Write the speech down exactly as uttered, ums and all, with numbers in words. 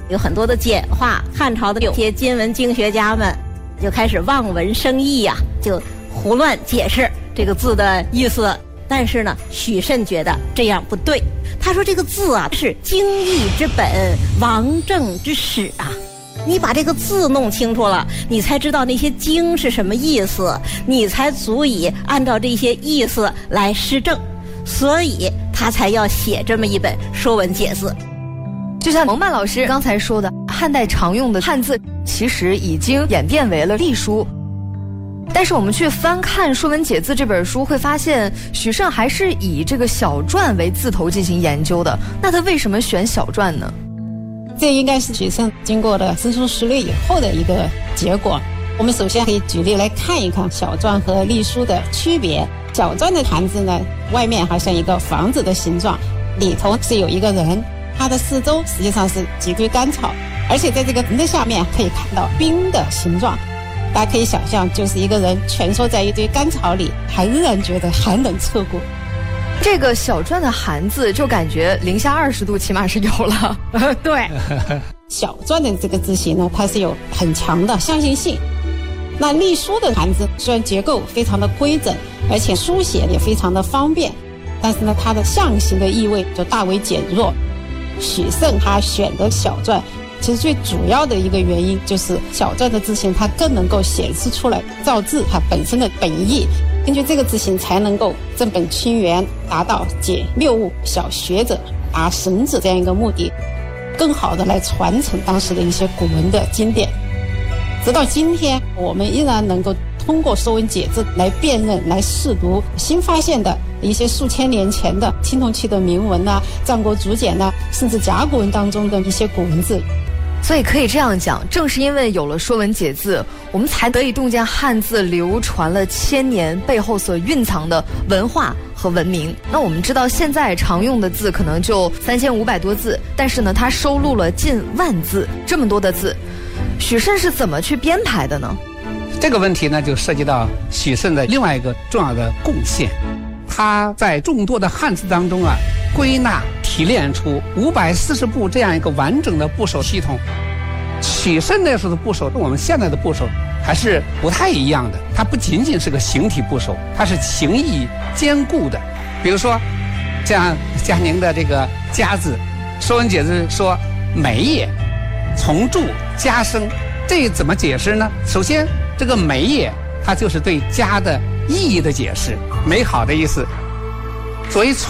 有很多的简化。汉朝的有些今文经学家们就开始望文生义呀、啊，就胡乱解释这个字的意思。但是呢，许慎觉得这样不对。他说这个字啊是经义之本，王政之始啊。你把这个字弄清楚了，你才知道那些经是什么意思，你才足以按照这些意思来施政。所以他才要写这么一本《说文解字》。 就像蒙曼老师刚才说的，汉代常用的汉字其实已经演变为了隶书。但是我们去翻看《说文解字》这本书，会发现许慎还是以这个小篆为字头进行研究的。那他为什么选小篆呢？ 这应该是许慎经过了深思熟虑以后的一个结果。我们首先可以举例来看一看小篆和隶书的区别。小篆的汉字呢，外面好像一个房子的形状，里头是有一个人，它的四周实际上是几堆干草，而且在这个人的下面可以看到冰的形状。大家可以想象，就是一个人蜷缩在一堆干草里，还仍然觉得寒冷彻骨。 这个小篆的寒字就感觉零下二十度起码是有了。 对，小篆的这个字形呢，它是有很强的相信性。那隶书的汉字虽然结构非常的规整，而且书写也非常的方便，但是呢，它的象形的意味就大为减弱。许慎他选的小篆，其实最主要的一个原因就是小篆的字形它更能够显示出来造字它本身的本意，根据这个字形才能够正本清源，达到解谬误小学者达神子这样一个目的，更好的来传承当时的一些古文的经典。直到今天，我们依然能够通过《说文解字》来辨认、来试读新发现的一些数千年前的青铜器的铭文啊、战国竹简啊，甚至甲骨文当中的一些古文字。 所以可以这样讲，正是因为有了《说文解字》，我们才得以洞见汉字流传了千年背后所蕴藏的文化和文明。那我们知道现在常用的字可能就三千五百多字，但是呢，它收录了近万字，这么多的字，许慎是怎么去编排的呢？ 这个问题呢，就涉及到许慎的另外一个重要的贡献。他在众多的汉字当中啊，归纳提炼出五百四十部这样一个完整的部首系统。许慎那时候的部首跟我们现在的部首还是不太一样的，它不仅仅是个形体部首，它是情意兼顾的。比如说像佳宁的这个家字，《说文解字》说美也，从注家生，这怎么解释呢？首先这个美也它就是对家的意义的解释，美好的意思。所以